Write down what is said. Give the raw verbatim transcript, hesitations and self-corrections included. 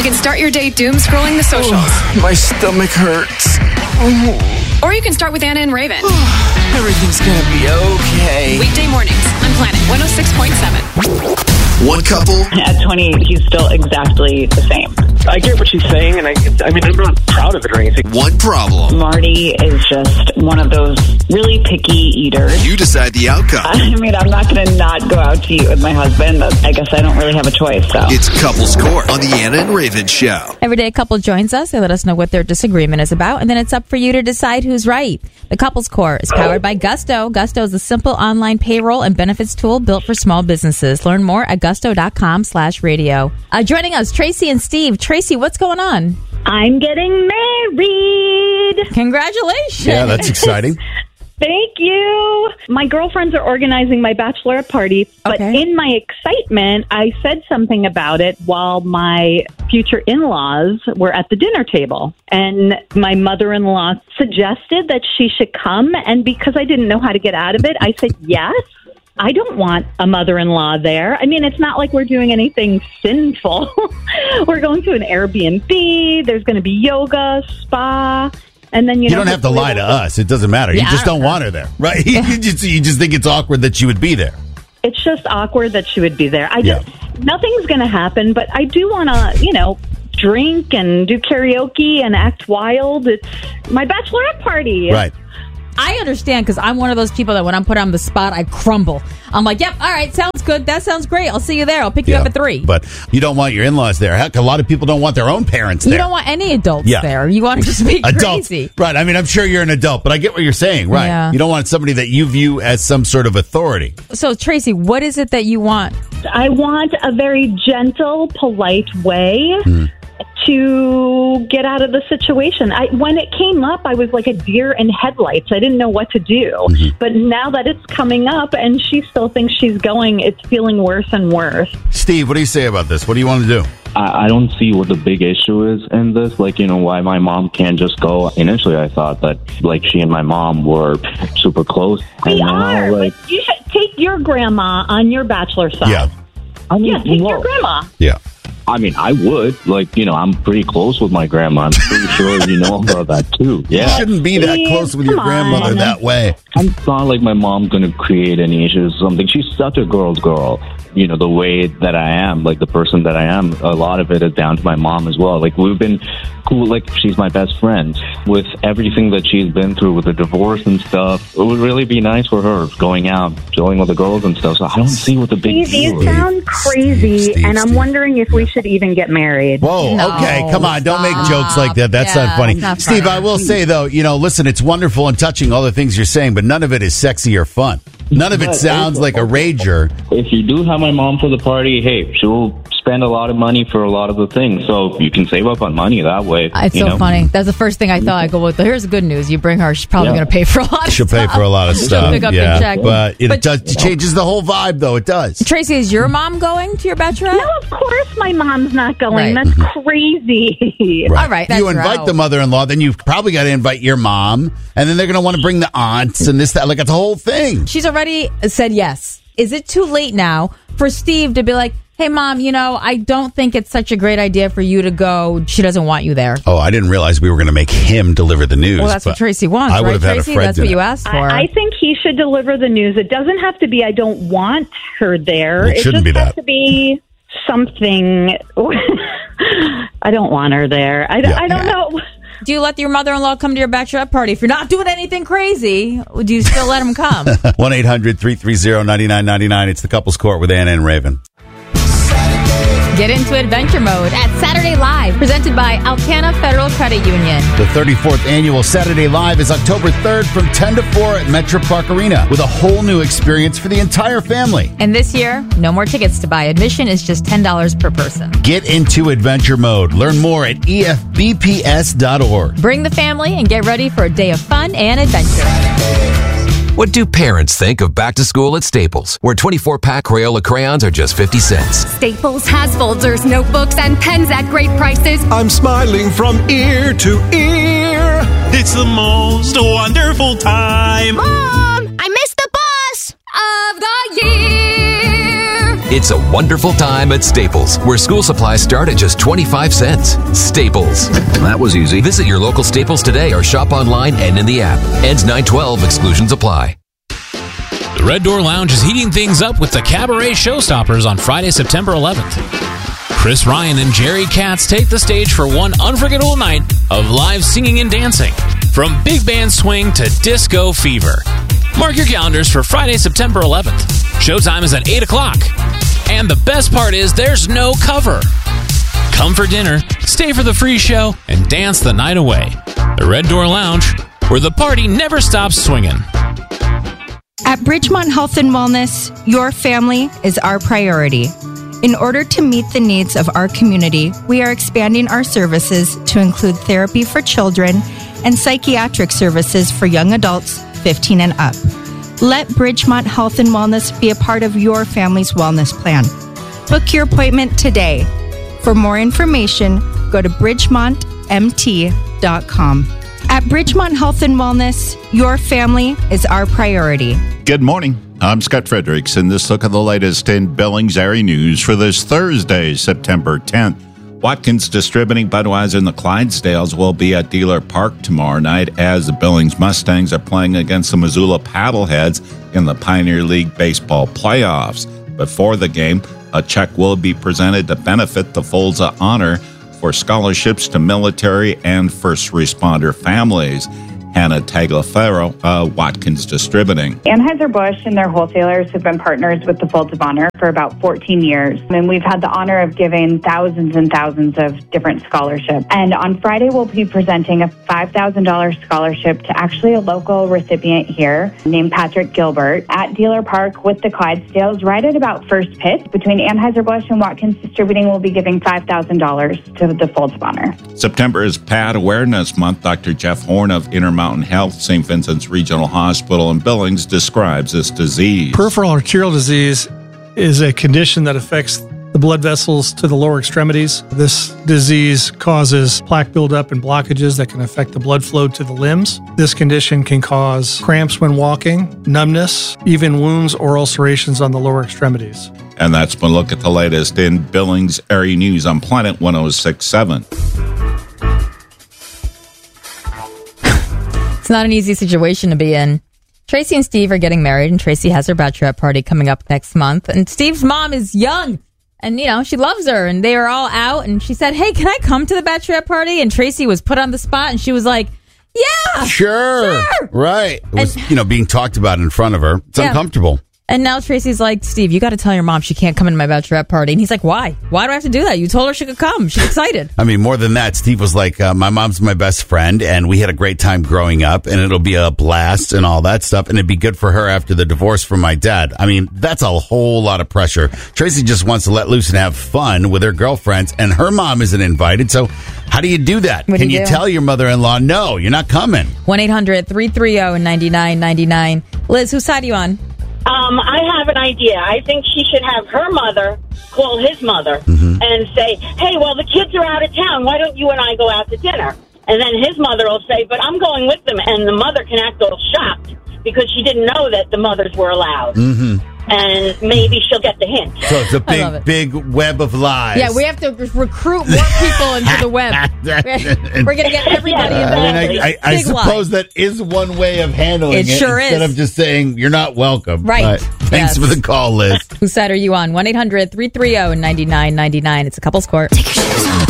can start your day doom scrolling the socials. Oh, my stomach hurts. Oh. Or you can start with Anna and Raven. Everything's gonna be okay. Weekday mornings on Planet one oh six point seven. One couple. At twenty-eight, he's still exactly the same. I get what she's saying, and I, I mean, I'm not proud of it or anything. One problem. Marty is just one of those really picky eaters. You decide the outcome. I mean, I'm not going to not go out to eat with my husband. I guess I don't really have a choice, so. It's Couples Court on the Anna and Raven Show. Every day a couple joins us. They let us know what their disagreement is about, and then it's up for you to decide who's right. The Couples Court is powered by Gusto. Gusto is a simple online payroll and benefits tool built for small businesses. Learn more at gusto.com slash radio. Uh, joining us, Tracy and Steve. Tracy, what's going on? I'm getting married. Congratulations. Yeah, that's exciting. Thank you. My girlfriends are organizing my bachelorette party, but Okay. in my excitement, I said something about it while my future in-laws were at the dinner table. And my mother-in-law suggested that she should come, and because I didn't know how to get out of it, I said yes. I don't want a mother-in-law there. I mean, it's not like we're doing anything sinful. We're going to an Airbnb. There's going to be yoga, spa, and then, you, You know... don't have to lie to us. It doesn't matter. Yeah, you just I don't don't want her there, right? you, just, you just think it's awkward that she would be there. It's just awkward that she would be there. I just... Yeah. Nothing's going to happen, but I do want to, you know, drink and do karaoke and act wild. It's my bachelorette party. Right. I understand because I'm one of those people that when I'm put on the spot, I crumble. I'm like, yep, all right, sounds good. That sounds great. I'll see you there. I'll pick you Yeah. up at three. But you don't want your in-laws there. Heck, a lot of people don't want their own parents there. You don't want any adults Yeah. there. You want to just be Adults. crazy. Right. I mean, I'm sure you're an adult, but I get what you're saying. Right. Yeah. You don't want somebody that you view as some sort of authority. So, Tracy, what is it that you want? I want a very gentle, polite way Mm. to get out of the situation. I, when it came up, I was like a deer in headlights. I didn't know what to do. Mm-hmm. But now that it's coming up and she still thinks she's going, it's feeling worse and worse. Steve, what do you say about this? What do you want to do? I, I don't see what the big issue is in this. Like, you know, why my mom can't just go. Initially, I thought that, like, she and my mom were super close. We and now, are. like, But you should take your grandma on your bachelor side. Yeah. I mean, Yeah, take well, your grandma. Yeah. I mean, I would. Like, you know, I'm pretty close with my grandma. I'm pretty sure you know about that, too. You Yeah. shouldn't be that Steve, close with your come grandmother on. that way. It's not like my mom's going to create any issues or something. She's such a girl's girl. You know, the way that I am, like the person that I am, a lot of it is down to my mom as well. Like, we've been cool. Like, she's my best friend. With everything that she's been through with the divorce and stuff, it would really be nice for her going out, chilling with the girls and stuff. So I don't see what the big Steve, deal you is. sound crazy, Steve, Steve, and I'm Steve. wondering if we should even get married. Whoa, No, okay, come on. Don't make stop. jokes like that. That's Yeah, not funny. it's not Steve, funny. I will say, though, you know, listen, it's wonderful and touching, all the things you're saying, but none of it is sexy or fun. None of it But sounds also- like a rager. If you do have my mom for the party, hey, she'll spend a lot of money for a lot of the things. So you can save up on money that way. It's you so know? funny. That's the first thing I thought. I go, well, here's the good news. You bring her, she's probably Yeah. going to pay for a lot of She'll stuff. pay for a lot of She'll stuff. pick up yeah, the check. but it But- does it changes the whole vibe, though. It does. Tracy, is your mom going to your bachelorette? No, of course my mom's not going. Right. That's crazy. Right. All right, You that's invite out. the mother-in-law, then you've probably got to invite your mom, and then they're going to want to bring the aunts and this, that. Like, it's a whole thing. She's already said yes. Is it too late now for Steve to be like, hey, Mom, you know, I don't think it's such a great idea for you to go. She doesn't want you there. Oh, I didn't realize we were going to make him deliver the news. Well, that's what but Tracy wants, I would right, have had Tracy? a Fred That's what dinner. you asked for. I, I think he should deliver the news. It doesn't have to be, I don't want her there. It shouldn't just be has that. to be something. I don't want her there. I, Yeah. I don't know. Do you let your mother-in-law come to your bachelorette party? If you're not doing anything crazy, do you still let him come? one eight hundred three three zero nine nine nine nine. It's the Couples Court with Anna and Raven. Get into adventure mode at Saturday Live, presented by Alcana Federal Credit Union. The thirty-fourth annual Saturday Live is October third from ten to four at Metro Park Arena with a whole new experience for the entire family. And this year, no more tickets to buy. Admission is just ten dollars per person. Get into adventure mode. Learn more at E F B P S dot org. Bring the family and get ready for a day of fun and adventure. What do parents think of back to school at Staples, where twenty-four pack Crayola crayons are just fifty cents? Staples has folders, notebooks, and pens at great prices. I'm smiling from ear to ear. It's the most wonderful time. Mom, I missed the bus of the year. It's a wonderful time at Staples, where school supplies start at just twenty-five cents. Staples. That was easy. Visit your local Staples today or shop online and in the app. Ends nine twelve. Exclusions apply. The Red Door Lounge is heating things up with the Cabaret Showstoppers on Friday, September eleventh. Chris Ryan and Jerry Katz take the stage for one unforgettable night of live singing and dancing, from big band swing to disco fever. Mark your calendars for Friday, September eleventh. Showtime is at eight o'clock. And the best part is there's no cover. Come for dinner, stay for the free show, and dance the night away. The Red Door Lounge, where the party never stops swinging. At Bridgemont Health and Wellness, your family is our priority. In order to meet the needs of our community, we are expanding our services to include therapy for children and psychiatric services for young adults fifteen and up. Let Bridgemont Health and Wellness be a part of your family's wellness plan. Book your appointment today. For more information, go to bridgemont m t dot com. At Bridgemont Health and Wellness, your family is our priority. Good morning. I'm Scott Fredericks, and this look at the latest in Billings area news for this Thursday, September tenth. Watkins Distributing Budweiser and the Clydesdales will be at Dealer Park tomorrow night as the Billings Mustangs are playing against the Missoula Paddleheads in the Pioneer League Baseball playoffs. Before the game, a check will be presented to benefit the Folza Honor for scholarships to military and first responder families. Hannah Tagliaferro, uh, Watkins Distributing. Anheuser-Busch and their wholesalers have been partners with the Folds of Honor for about fourteen years. And we've had the honor of giving thousands and thousands of different scholarships. And on Friday, we'll be presenting a five thousand dollars scholarship to actually a local recipient here named Patrick Gilbert at Dealer Park with the Clydesdales right at about first pitch. Between Anheuser-Busch and Watkins Distributing, we'll be giving five thousand dollars to the Folds of Honor. September is P A D Awareness Month. Doctor Jeff Horn of Intermountain Health, Saint Vincent's Regional Hospital in Billings, describes this disease. Peripheral arterial disease is a condition that affects the blood vessels to the lower extremities. This disease causes plaque buildup and blockages that can affect the blood flow to the limbs. This condition can cause cramps when walking, numbness, even wounds or ulcerations on the lower extremities. And that's been a look at the latest in Billings area news on Planet one oh six point seven. It's not an easy situation to be in. Tracy and Steve are getting married, and Tracy has her bachelorette party coming up next month. And Steve's mom is young, and, you know, she loves her, and they are all out. And she said, hey, can I come to the bachelorette party? And Tracy was put on the spot, and she was like, yeah, sure. sure. Right. It was, and, you know, being talked about in front of her. It's yeah. uncomfortable. And now Tracy's like, Steve, you got to tell your mom she can't come into my bachelorette party. And he's like, why? Why do I have to do that? You told her she could come. She's excited. I mean, more than that, Steve was like, uh, my mom's my best friend, and we had a great time growing up, and it'll be a blast and all that stuff, and it'd be good for her after the divorce from my dad. I mean, that's a whole lot of pressure. Tracy just wants to let loose and have fun with her girlfriends, and her mom isn't invited, so how do you do that? What Can do you, you do? tell your mother-in-law, no, you're not coming? one eight hundred three three zero nine nine nine nine. Liz, whose side are you on? Um, I have an idea. I think she should have her mother call his mother mm-hmm. and say, hey, well, the kids are out of town. Why don't you and I go out to dinner? And then his mother will say, but I'm going with them. And the mother can act all shocked because she didn't know that the mothers were allowed. Mm-hmm. And maybe she'll get the hint. So it's a big, big web of lies. Yeah, we have to recruit more people into the web. We're going to get everybody yeah, involved. I, mean, I, I, I suppose lie. That is one way of handling it. It sure instead is. of just saying, you're not welcome. Right. But thanks yes. for the call, Liz. Whose side are you on? one eight hundred three three zero nine nine nine nine. It's a couple's court.